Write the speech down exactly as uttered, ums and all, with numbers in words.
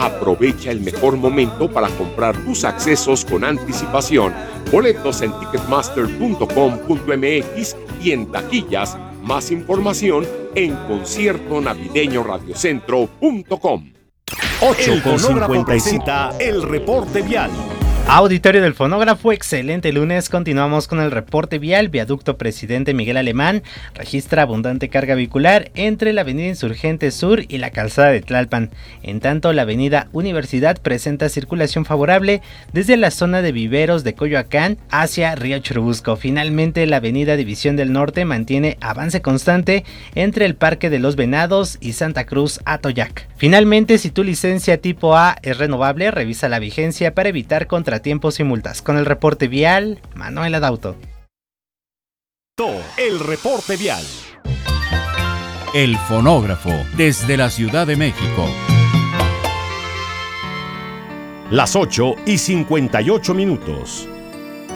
Aprovecha el mejor momento para comprar tus accesos con anticipación. Boletos en ticketmaster punto com punto m x y en taquillas. Más información en concierto navideño radiocentro punto com. ocho con cincuenta y cinco, el reporte vial. Auditorio del Fonógrafo, excelente lunes. Continuamos con el reporte vial. Viaducto Presidente Miguel Alemán registra abundante carga vehicular entre la avenida Insurgente Sur y la calzada de Tlalpan. En tanto, la avenida Universidad presenta circulación favorable desde la zona de Viveros de Coyoacán hacia Río Churubusco. Finalmente, la avenida División del Norte mantiene avance constante entre el Parque de los Venados y Santa Cruz Atoyac. Finalmente, si tu licencia tipo A es renovable, revisa la vigencia para evitar contra tiempos y multas. Con el reporte vial, Manuel Adauto. El reporte vial. El Fonógrafo, desde la Ciudad de México. Las ocho y cincuenta y ocho minutos.